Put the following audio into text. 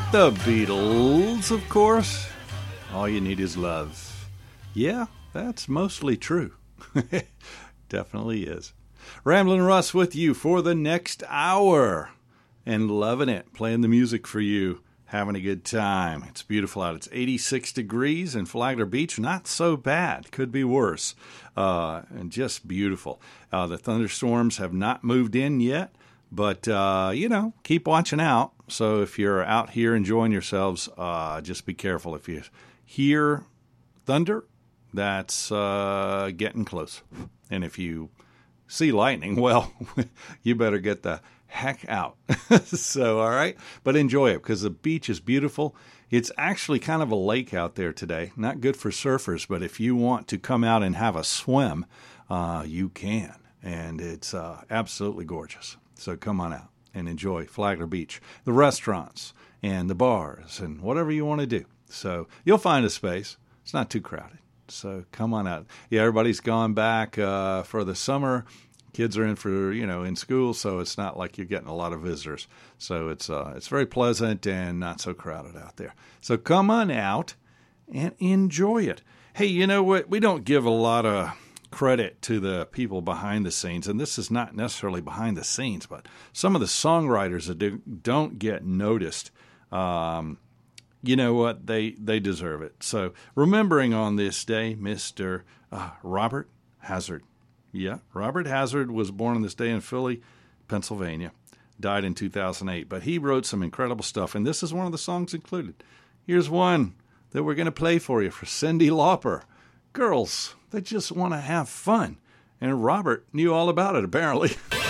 The Beatles, of course. All you need is love. Yeah, that's mostly true. Definitely is. Ramblin' Russ with you for the next hour. And loving it. Playing the music for you. Having a good time. It's beautiful out. It's 86 degrees in Flagler Beach. Not so bad. Could be worse. And just beautiful. The thunderstorms have not moved in yet. But, keep watching out. So if you're out here enjoying yourselves, just be careful. If you hear thunder, that's getting close. And if you see lightning, well, you better get the heck out. So, all right. But enjoy it because the beach is beautiful. It's actually kind of a lake out there today. Not good for surfers, but if you want to come out and have a swim, you can. And it's absolutely gorgeous. So come on out and enjoy Flagler Beach, the restaurants and the bars and whatever you want to do. So you'll find a space. It's not too crowded. So come on out. Yeah, everybody's gone back for the summer. Kids are in for, in school, so it's not like you're getting a lot of visitors. So it's very pleasant and not so crowded out there. So come on out and enjoy it. Hey, you know what? We don't give a lot of credit to the people behind the scenes, and this is not necessarily behind the scenes, but some of the songwriters that don't get noticed, you know what, they deserve it. So remembering on this day, Mr. Robert Hazard. Yeah, Robert Hazard was born on this day in Philly, Pennsylvania, died in 2008, but he wrote some incredible stuff, and this is one of the songs included. Here's one that we're going to play for you for Cyndi Lauper. Girls, they just want to have fun. And Robert knew all about it, apparently.